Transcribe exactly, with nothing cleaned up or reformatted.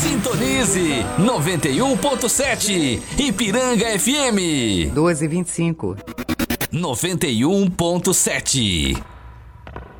Sintonize noventa e um ponto sete Ipiranga F M. doze e vinte e cinco. noventa e um ponto sete.